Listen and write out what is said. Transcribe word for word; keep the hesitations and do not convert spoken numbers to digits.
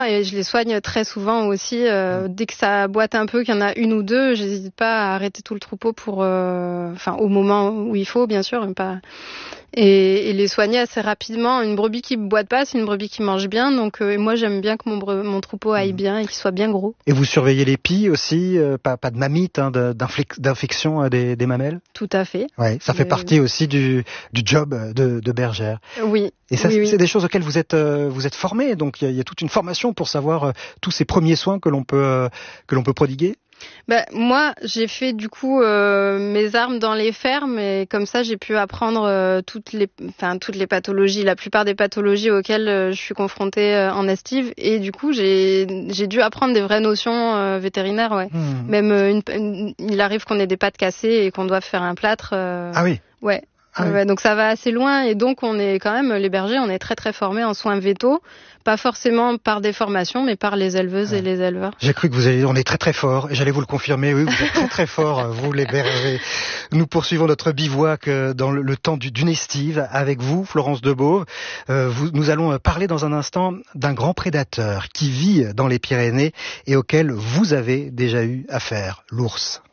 Et je les soigne très souvent aussi. Euh, dès que ça boite un peu, qu'il y en a une ou deux, j'hésite pas à arrêter tout le troupeau pour, euh, enfin, au moment où il faut, bien sûr, mais pas. Et, et les soigner assez rapidement. Une brebis qui boite pas, c'est une brebis qui mange bien. Donc, euh, moi, j'aime bien que mon, bre- mon troupeau aille bien et qu'il soit bien gros. Et vous surveillez les pies aussi, euh, pas, pas de mammites, hein, de- d'inflic- d'infection euh, des, des mamelles? Tout à fait. Ouais, ça fait Euh, partie aussi du, du job de, de bergère. Oui. Et ça, oui, oui. c'est des choses auxquelles vous êtes, euh, vous êtes formé. Donc, il y, a, il y a toute une formation pour savoir euh, tous ces premiers soins que l'on peut, euh, que l'on peut prodiguer. Ben, moi, j'ai fait du coup euh, mes armes dans les fermes et comme ça, j'ai pu apprendre euh, toutes les, enfin toutes les pathologies, la plupart des pathologies auxquelles euh, je suis confrontée euh, en estive. Et du coup, j'ai j'ai dû apprendre des vraies notions euh, vétérinaires. Ouais. Mmh. Même euh, une, une, il arrive qu'on ait des pattes cassées et qu'on doive faire un plâtre. Euh, Ah oui. Ouais. Ah Ouais, oui. ouais, donc ça va assez loin et donc on est quand même les bergers, on est très très formés en soins vétos, pas forcément par des formations, mais par les éleveuses Ouais. et les éleveurs. J'ai cru que vous alliez, on est très très fort, et j'allais vous le confirmer, oui, vous êtes très très fort, vous les bergers. Nous poursuivons notre bivouac dans le, le temps du, d'une estive avec vous, Florence Debauve. Euh, vous, nous allons parler dans un instant d'un grand prédateur qui vit dans les Pyrénées et auquel vous avez déjà eu affaire, l'ours.